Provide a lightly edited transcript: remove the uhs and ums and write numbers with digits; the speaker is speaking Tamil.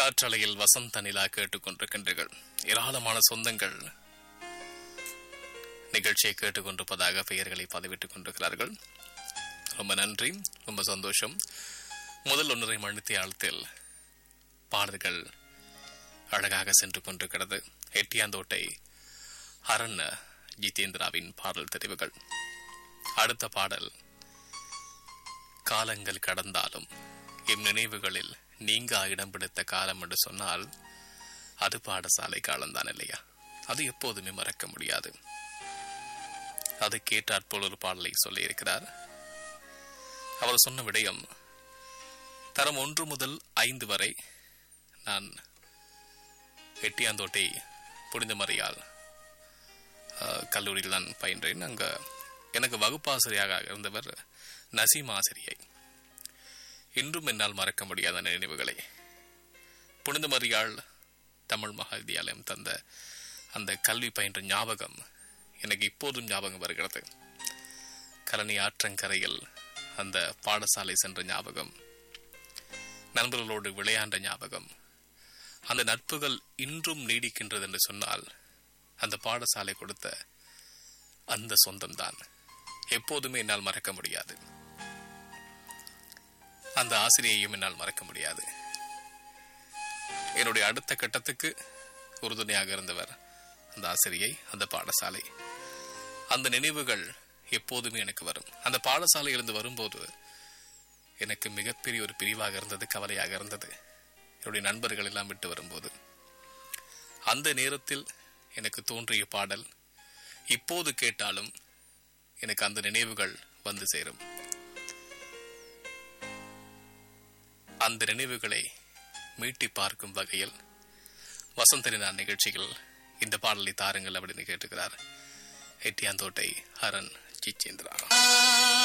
காற்றலையில் வசந்த நிலா கேட்டுக்கொண்டிருக்கின்றீர்கள். ஏராளமான சொந்தங்கள் நிகழ்ச்சியை கேட்டுக்கொண்டிருப்பதாக பெயர்களை பதிவிட்டுக் கொண்டிருக்கிறார்கள். ரொம்ப நன்றி, ரொம்ப சந்தோஷம். முதல் 1.5 மணித்தியாலத்தில் பாடல்கள் அழகாக சென்று கொண்டிருக்கிறது. எட்டியாந்தோட்டை ஹரன் ஜிதேந்திராவின் பாடல் தெரிவுகள். அடுத்த பாடல் காலங்கள் கடந்தாலும் எம் நினைவுகளில் நீங்க இடம் பிடித்த காலம் என்று சொன்னால் அது பாடசாலை காலம்தான் இல்லையா? அது எப்போதுமே மறக்க முடியாது. அது கேட்டாற்போல் ஒரு பாடலை சொல்லி இருக்கிறார். அவர் சொன்ன விடயம், தரம் 1 முதல் 5 வரை நான் எட்டியாந்தோட்டை புனித மரியாள் கல்லூரியில் நான் பயின்றேன். அங்க எனக்கு வகுப்பாசிரியாக இருந்தவர் நசீம் ஆசிரியை. இன்றும் என்னால் மறக்க முடியாத நினைவுகளை. புனித மரியாள் தமிழ் மகா வித்தியாலயம் தந்த அந்த கல்வி பயின்ற ஞாபகம் எனக்கு இப்போதும் ஞாபகம் வருகிறது. கலனி ஆற்றங்கரையில் அந்த பாடசாலை சென்ற ஞாபகம், நண்பர்களோடு விளையாண்ட ஞாபகம், அந்த நட்புகள் இன்றும் நீடிக்கின்றது என்று சொன்னால் அந்த பாடசாலை கொடுத்த அந்த சொந்தம்தான் எப்போதுமே என்னால் மறக்க முடியாது. அந்த ஆசிரியையும் என்னால் மறக்க முடியாது. என்னுடைய அடுத்த கட்டத்துக்கு உறுதுணையாக இருந்தவர் அந்த ஆசிரியை, அந்த பாடசாலை. அந்த நினைவுகள் எப்போதுமே எனக்கு வரும். அந்த பாடசாலையிலிருந்து வரும்போது எனக்கு மிகப்பெரிய ஒரு பிரிவாக இருந்தது, கவலையாக இருந்தது. என்னுடைய நண்பர்கள் எல்லாம் விட்டு வரும்போது அந்த நேரத்தில் எனக்கு தோன்றிய பாடல் இப்போது கேட்டாலும் எனக்கு அந்த நினைவுகள் வந்து சேரும். அந்த நினைவுகளை மீட்டி பார்க்கும் வகையில் வசந்தரின் நிகழ்ச்சிகள் இந்த பாடலை தாருங்கள் அப்படின்னு கேட்டுக்கிறார் எட்டியாந்தோட்டை ஹரன் ஜிதேந்திரா.